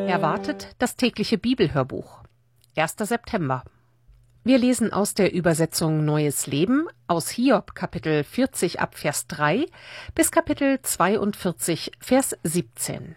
Erwartet das tägliche Bibelhörbuch. 1. September. Wir lesen aus der Übersetzung Neues Leben aus Hiob Kapitel 40 ab Vers 3 bis Kapitel 42 Vers 17.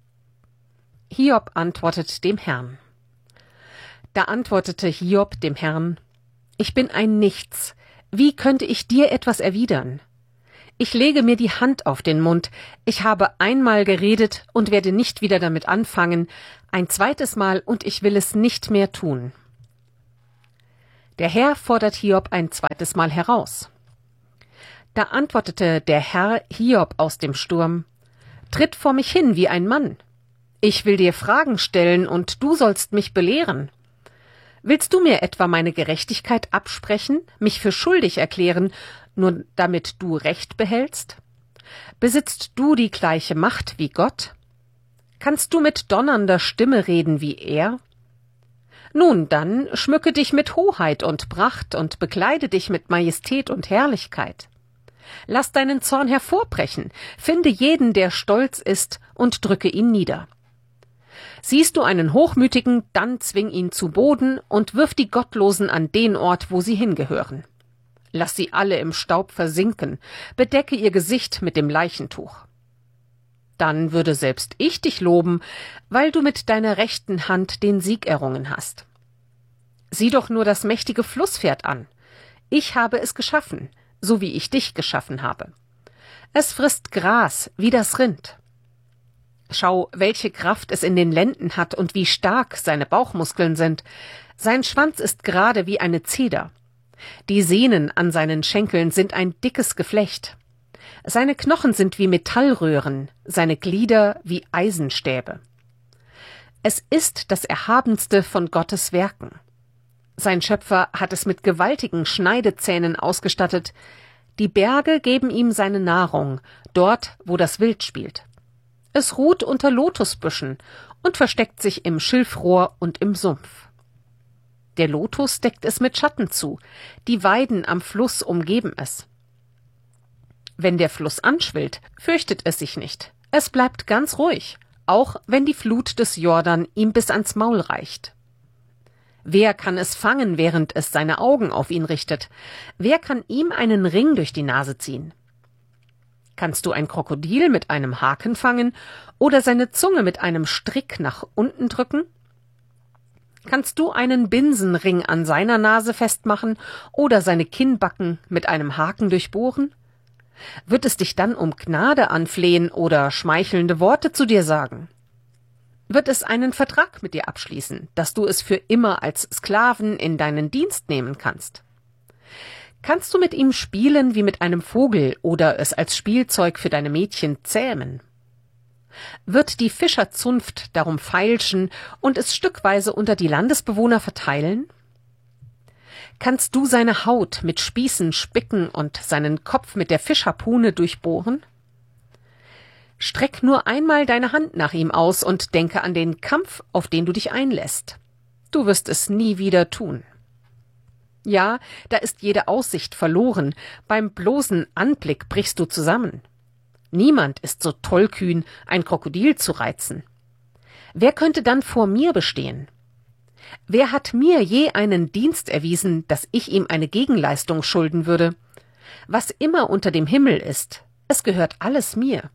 Hiob antwortet dem Herrn. Da antwortete Hiob dem Herrn: Ich bin ein Nichts. Wie könnte ich dir etwas erwidern? Ich lege mir die Hand auf den Mund. Ich habe einmal geredet und werde nicht wieder damit anfangen, ein zweites Mal, und ich will es nicht mehr tun. Der Herr fordert Hiob ein zweites Mal heraus. Da antwortete der Herr Hiob aus dem Sturm: Tritt vor mich hin wie ein Mann. Ich will dir Fragen stellen, und du sollst mich belehren. Willst du mir etwa meine Gerechtigkeit absprechen, mich für schuldig erklären, nur damit du Recht behältst? Besitzt du die gleiche Macht wie Gott? Kannst du mit donnernder Stimme reden wie er? Nun dann, schmücke dich mit Hoheit und Pracht und bekleide dich mit Majestät und Herrlichkeit. Lass deinen Zorn hervorbrechen, finde jeden, der stolz ist, und drücke ihn nieder. Siehst du einen Hochmütigen, dann zwing ihn zu Boden und wirf die Gottlosen an den Ort, wo sie hingehören. Lass sie alle im Staub versinken, bedecke ihr Gesicht mit dem Leichentuch. Dann würde selbst ich dich loben, weil du mit deiner rechten Hand den Sieg errungen hast. Sieh doch nur das mächtige Flusspferd an. Ich habe es geschaffen, so wie ich dich geschaffen habe. Es frisst Gras wie das Rind. Schau, welche Kraft es in den Lenden hat und wie stark seine Bauchmuskeln sind. Sein Schwanz ist gerade wie eine Zeder. Die Sehnen an seinen Schenkeln sind ein dickes Geflecht. Seine Knochen sind wie Metallröhren, seine Glieder wie Eisenstäbe. Es ist das Erhabenste von Gottes Werken. Sein Schöpfer hat es mit gewaltigen Schneidezähnen ausgestattet. Die Berge geben ihm seine Nahrung, dort, wo das Wild spielt. Es ruht unter Lotusbüschen und versteckt sich im Schilfrohr und im Sumpf. Der Lotus deckt es mit Schatten zu, die Weiden am Fluss umgeben es. Wenn der Fluss anschwillt, fürchtet es sich nicht. Es bleibt ganz ruhig, auch wenn die Flut des Jordan ihm bis ans Maul reicht. Wer kann es fangen, während es seine Augen auf ihn richtet? Wer kann ihm einen Ring durch die Nase ziehen? Kannst du ein Krokodil mit einem Haken fangen oder seine Zunge mit einem Strick nach unten drücken? Kannst du einen Binsenring an seiner Nase festmachen oder seine Kinnbacken mit einem Haken durchbohren? Wird es dich dann um Gnade anflehen oder schmeichelnde Worte zu dir sagen? Wird es einen Vertrag mit dir abschließen, dass du es für immer als Sklaven in deinen Dienst nehmen kannst? Kannst du mit ihm spielen wie mit einem Vogel oder es als Spielzeug für deine Mädchen zähmen? Wird die Fischerzunft darum feilschen und es stückweise unter die Landesbewohner verteilen? Kannst du seine Haut mit Spießen spicken und seinen Kopf mit der Fischharpune durchbohren? Streck nur einmal deine Hand nach ihm aus und denke an den Kampf, auf den du dich einlässt. Du wirst es nie wieder tun. Ja, da ist jede Aussicht verloren. Beim bloßen Anblick brichst du zusammen. Niemand ist so tollkühn, ein Krokodil zu reizen. Wer könnte dann vor mir bestehen? Wer hat mir je einen Dienst erwiesen, dass ich ihm eine Gegenleistung schulden würde? Was immer unter dem Himmel ist, es gehört alles mir.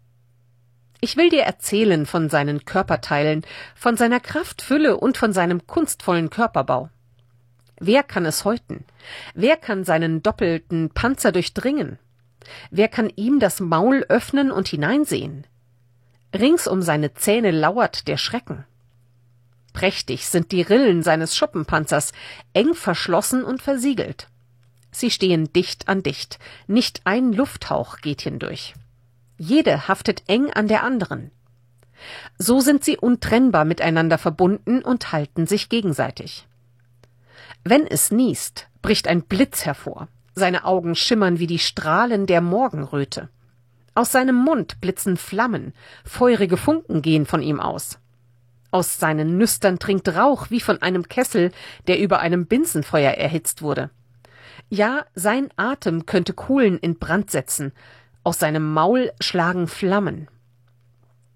Ich will dir erzählen von seinen Körperteilen, von seiner Kraftfülle und von seinem kunstvollen Körperbau. Wer kann es häuten? Wer kann seinen doppelten Panzer durchdringen? Wer kann ihm das Maul öffnen und hineinsehen? Rings um seine Zähne lauert der Schrecken. Prächtig sind die Rillen seines Schuppenpanzers, eng verschlossen und versiegelt. Sie stehen dicht an dicht, nicht ein Lufthauch geht hindurch. Jede haftet eng an der anderen. So sind sie untrennbar miteinander verbunden und halten sich gegenseitig. Wenn es niest, bricht ein Blitz hervor. Seine Augen schimmern wie die Strahlen der Morgenröte. Aus seinem Mund blitzen Flammen, feurige Funken gehen von ihm aus. Aus seinen Nüstern dringt Rauch wie von einem Kessel, der über einem Binsenfeuer erhitzt wurde. Ja, sein Atem könnte Kohlen in Brand setzen, aus seinem Maul schlagen Flammen.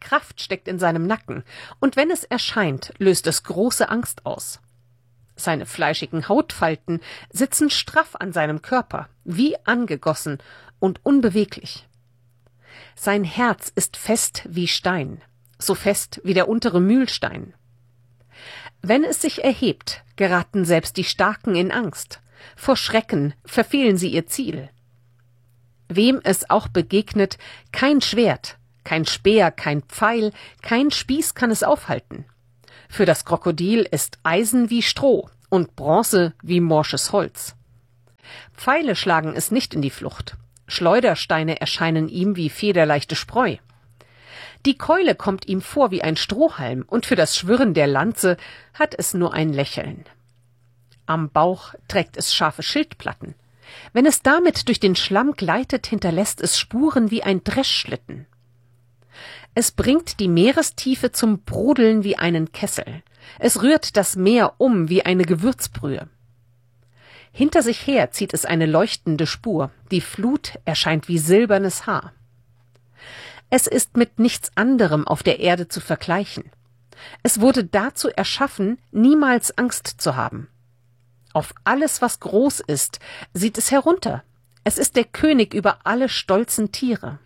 Kraft steckt in seinem Nacken, und wenn es erscheint, löst es große Angst aus. Seine fleischigen Hautfalten sitzen straff an seinem Körper, wie angegossen und unbeweglich. Sein Herz ist fest wie Stein, so fest wie der untere Mühlstein. Wenn es sich erhebt, geraten selbst die Starken in Angst. Vor Schrecken verfehlen sie ihr Ziel. Wem es auch begegnet, kein Schwert, kein Speer, kein Pfeil, kein Spieß kann es aufhalten. Für das Krokodil ist Eisen wie Stroh und Bronze wie morsches Holz. Pfeile schlagen es nicht in die Flucht. Schleudersteine erscheinen ihm wie federleichte Spreu. Die Keule kommt ihm vor wie ein Strohhalm, und für das Schwirren der Lanze hat es nur ein Lächeln. Am Bauch trägt es scharfe Schildplatten. Wenn es damit durch den Schlamm gleitet, hinterlässt es Spuren wie ein Dreschschlitten. Es bringt die Meerestiefe zum Brodeln wie einen Kessel. Es rührt das Meer um wie eine Gewürzbrühe. Hinter sich her zieht es eine leuchtende Spur. Die Flut erscheint wie silbernes Haar. Es ist mit nichts anderem auf der Erde zu vergleichen. Es wurde dazu erschaffen, niemals Angst zu haben. Auf alles, was groß ist, sieht es herunter. Es ist der König über alle stolzen Tiere.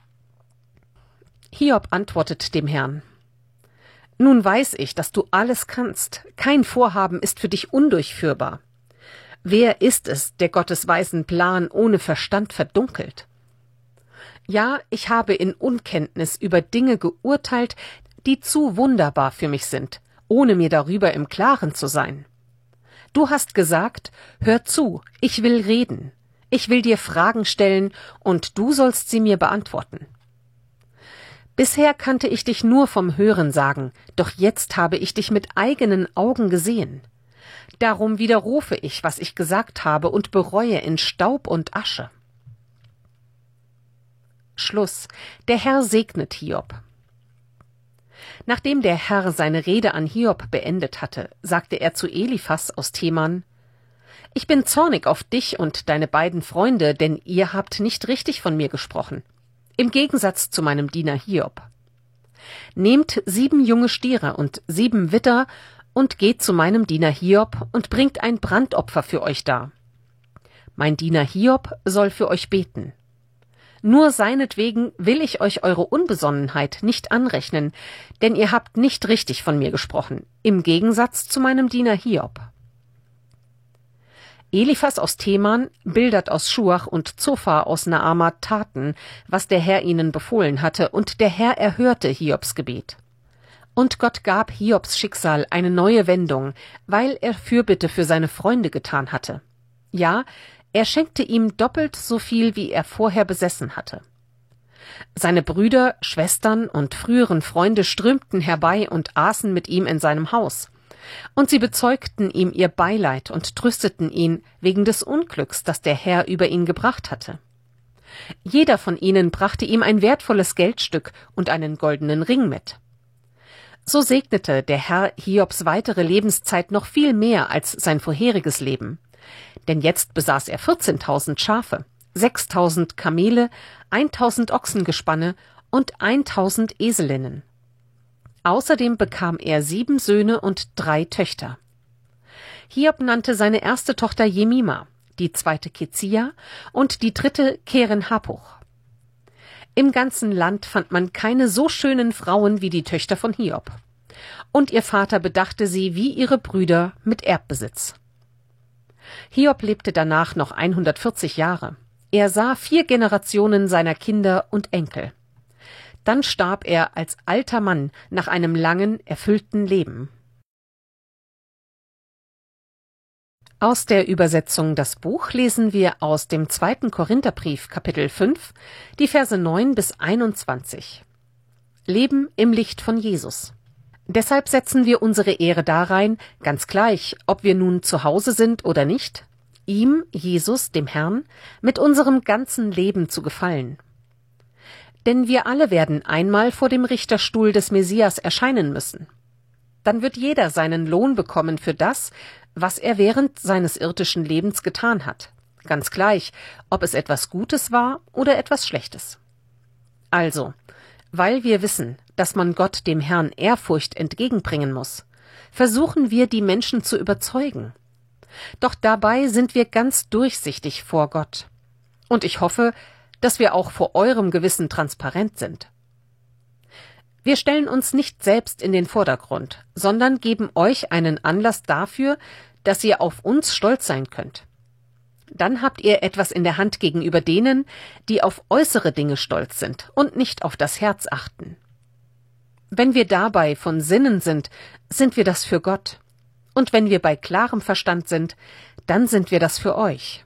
Hiob antwortet dem Herrn: Nun weiß ich, dass du alles kannst. Kein Vorhaben ist für dich undurchführbar. Wer ist es, der Gottes weisen Plan ohne Verstand verdunkelt? Ja, ich habe in Unkenntnis über Dinge geurteilt, die zu wunderbar für mich sind, ohne mir darüber im Klaren zu sein. Du hast gesagt, hör zu, ich will reden. Ich will dir Fragen stellen, und du sollst sie mir beantworten. Bisher kannte ich dich nur vom Hörensagen, doch jetzt habe ich dich mit eigenen Augen gesehen. Darum widerrufe ich, was ich gesagt habe, und bereue in Staub und Asche. Schluss. Der Herr segnet Hiob. Nachdem der Herr seine Rede an Hiob beendet hatte, sagte er zu Eliphas aus Teman: Ich bin zornig auf dich und deine beiden Freunde, denn ihr habt nicht richtig von mir gesprochen, im Gegensatz zu meinem Diener Hiob. Nehmt 7 junge Stiere und 7 Widder und geht zu meinem Diener Hiob und bringt ein Brandopfer für euch dar. Mein Diener Hiob soll für euch beten. Nur seinetwegen will ich euch eure Unbesonnenheit nicht anrechnen, denn ihr habt nicht richtig von mir gesprochen, im Gegensatz zu meinem Diener Hiob. Eliphas aus Teman, Bildad aus Schuach und Zophar aus Naama taten, was der Herr ihnen befohlen hatte, und der Herr erhörte Hiobs Gebet. Und Gott gab Hiobs Schicksal eine neue Wendung, weil er Fürbitte für seine Freunde getan hatte. Ja, er schenkte ihm doppelt so viel, wie er vorher besessen hatte. Seine Brüder, Schwestern und früheren Freunde strömten herbei und aßen mit ihm in seinem Haus. Und sie bezeugten ihm ihr Beileid und trösteten ihn wegen des Unglücks, das der Herr über ihn gebracht hatte. Jeder von ihnen brachte ihm ein wertvolles Geldstück und einen goldenen Ring mit. So segnete der Herr Hiobs weitere Lebenszeit noch viel mehr als sein vorheriges Leben. Denn jetzt besaß er 14.000 Schafe, 6.000 Kamele, 1.000 Ochsengespanne und 1.000 Eselinnen. Außerdem bekam er 7 Söhne und 3 Töchter. Hiob nannte seine erste Tochter Jemima, die zweite Kezia und die dritte Keren-Hapuch. Im ganzen Land fand man keine so schönen Frauen wie die Töchter von Hiob. Und ihr Vater bedachte sie wie ihre Brüder mit Erbbesitz. Hiob lebte danach noch 140 Jahre. Er sah 4 Generationen seiner Kinder und Enkel. Dann starb er als alter Mann nach einem langen, erfüllten Leben. Aus der Übersetzung Das Buch lesen wir aus dem 2. Korintherbrief, Kapitel 5, die Verse 9 bis 21. Leben im Licht von Jesus. Deshalb setzen wir unsere Ehre darein, ganz gleich, ob wir nun zu Hause sind oder nicht, ihm, Jesus, dem Herrn, mit unserem ganzen Leben zu gefallen. Denn wir alle werden einmal vor dem Richterstuhl des Messias erscheinen müssen. Dann wird jeder seinen Lohn bekommen für das, was er während seines irdischen Lebens getan hat, ganz gleich, ob es etwas Gutes war oder etwas Schlechtes. Also, Weil wir wissen, dass man Gott dem Herrn Ehrfurcht entgegenbringen muss, versuchen wir, die Menschen zu überzeugen. Doch dabei sind wir ganz durchsichtig vor Gott. Und ich hoffe, dass wir auch vor eurem Gewissen transparent sind. Wir stellen uns nicht selbst in den Vordergrund, sondern geben euch einen Anlass dafür, dass ihr auf uns stolz sein könnt. Dann habt ihr etwas in der Hand gegenüber denen, die auf äußere Dinge stolz sind und nicht auf das Herz achten. Wenn wir dabei von Sinnen sind, sind wir das für Gott. Und wenn wir bei klarem Verstand sind, dann sind wir das für euch.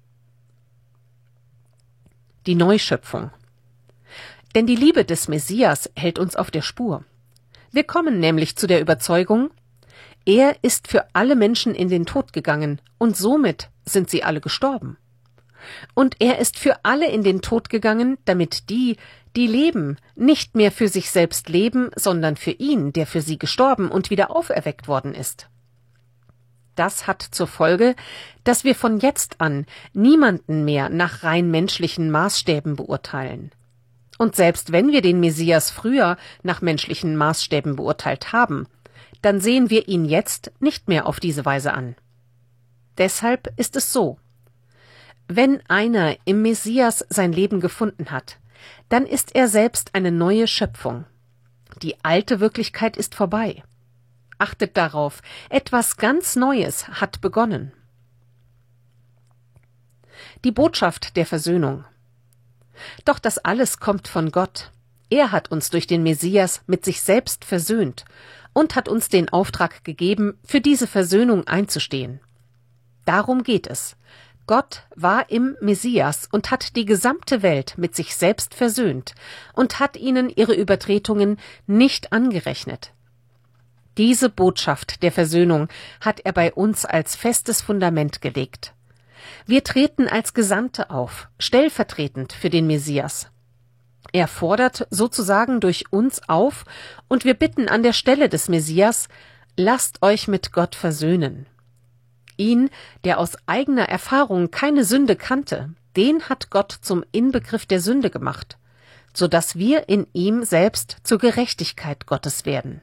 Die Neuschöpfung. Denn die Liebe des Messias hält uns auf der Spur. Wir kommen nämlich zu der Überzeugung, er ist für alle Menschen in den Tod gegangen und somit sind sie alle gestorben. Und er ist für alle in den Tod gegangen, damit die, die leben, nicht mehr für sich selbst leben, sondern für ihn, der für sie gestorben und wieder auferweckt worden ist. Das hat zur Folge, dass wir von jetzt an niemanden mehr nach rein menschlichen Maßstäben beurteilen. Und selbst wenn wir den Messias früher nach menschlichen Maßstäben beurteilt haben, dann sehen wir ihn jetzt nicht mehr auf diese Weise an. Deshalb ist es so: Wenn einer im Messias sein Leben gefunden hat, dann ist er selbst eine neue Schöpfung. Die alte Wirklichkeit ist vorbei. Achtet darauf, etwas ganz Neues hat begonnen. Die Botschaft der Versöhnung. Doch das alles kommt von Gott. Er hat uns durch den Messias mit sich selbst versöhnt und hat uns den Auftrag gegeben, für diese Versöhnung einzustehen. Darum geht es. Gott war im Messias und hat die gesamte Welt mit sich selbst versöhnt und hat ihnen ihre Übertretungen nicht angerechnet. Diese Botschaft der Versöhnung hat er bei uns als festes Fundament gelegt. Wir treten als Gesandte auf, stellvertretend für den Messias. Er fordert sozusagen durch uns auf und wir bitten an der Stelle des Messias: Lasst euch mit Gott versöhnen. Ihn, der aus eigener Erfahrung keine Sünde kannte, den hat Gott zum Inbegriff der Sünde gemacht, sodass wir in ihm selbst zur Gerechtigkeit Gottes werden.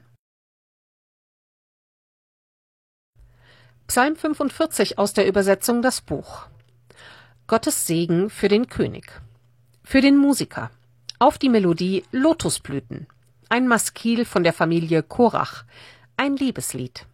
Psalm 45 aus der Übersetzung Das Buch. Gottes Segen für den König. Für den Musiker. Auf die Melodie Lotusblüten. Ein Maskil von der Familie Korach. Ein Liebeslied.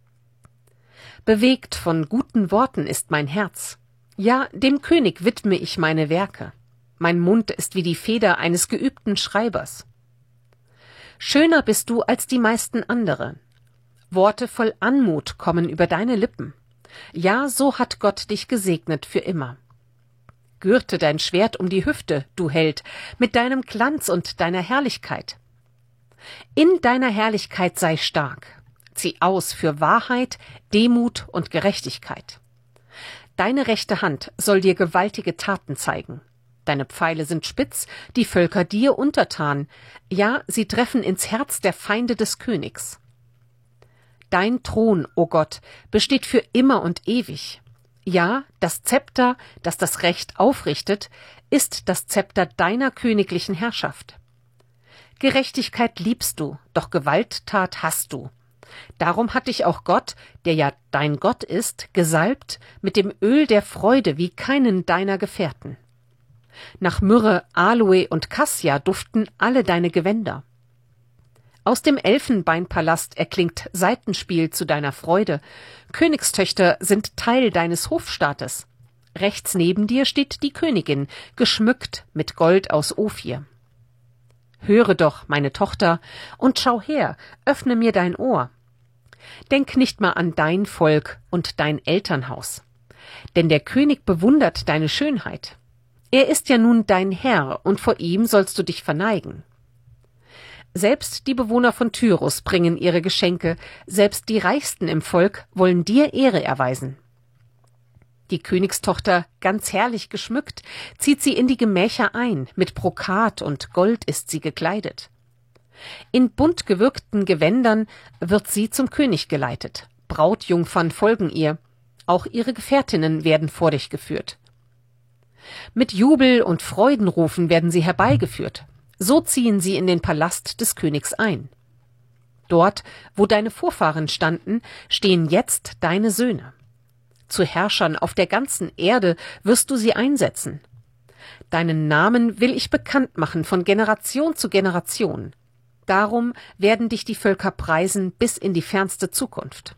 Bewegt von guten Worten ist mein Herz. Ja, dem König widme ich meine Werke. Mein Mund ist wie die Feder eines geübten Schreibers. Schöner bist du als die meisten andere. Worte voll Anmut kommen über deine Lippen. Ja, so hat Gott dich gesegnet für immer. Gürte dein Schwert um die Hüfte, du Held, mit deinem Glanz und deiner Herrlichkeit. In deiner Herrlichkeit sei stark. Zieh aus für Wahrheit, Demut und Gerechtigkeit. Deine rechte Hand soll dir gewaltige Taten zeigen. Deine Pfeile sind spitz, die Völker dir untertan. Ja, sie treffen ins Herz der Feinde des Königs. Dein Thron, o Gott, besteht für immer und ewig. Ja, das Zepter, das das Recht aufrichtet, ist das Zepter deiner königlichen Herrschaft. Gerechtigkeit liebst du, doch Gewalttat hasst du. Darum hat dich auch Gott, der ja dein Gott ist, gesalbt mit dem Öl der Freude wie keinen deiner Gefährten. Nach Myrrhe, Aloe und Kassia duften alle deine Gewänder. Aus dem Elfenbeinpalast erklingt Saitenspiel zu deiner Freude. Königstöchter sind Teil deines Hofstaates. Rechts neben dir steht die Königin, geschmückt mit Gold aus Ophir. Höre doch, meine Tochter, und schau her, öffne mir dein Ohr. Denk nicht mal an dein Volk und dein Elternhaus. Denn der König bewundert deine Schönheit. Er ist ja nun dein Herr, und vor ihm sollst du dich verneigen. Selbst die Bewohner von Tyrus bringen ihre Geschenke, selbst die Reichsten im Volk wollen dir Ehre erweisen. Die Königstochter, ganz herrlich geschmückt, zieht sie in die Gemächer ein, mit Brokat und Gold ist sie gekleidet. In bunt gewirkten Gewändern wird sie zum König geleitet, Brautjungfern folgen ihr, auch ihre Gefährtinnen werden vor dich geführt. Mit Jubel und Freudenrufen werden sie herbeigeführt. So ziehen sie in den Palast des Königs ein. Dort, wo deine Vorfahren standen, stehen jetzt deine Söhne. Zu Herrschern auf der ganzen Erde wirst du sie einsetzen. Deinen Namen will ich bekannt machen von Generation zu Generation. Darum werden dich die Völker preisen bis in die fernste Zukunft.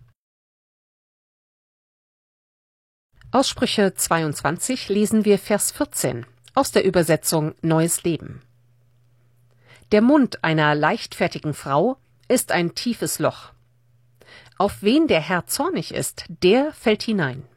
Aus Sprüche 22 lesen wir Vers 14 aus der Übersetzung Neues Leben. Der Mund einer leichtfertigen Frau ist ein tiefes Loch. Auf wen der Herr zornig ist, der fällt hinein.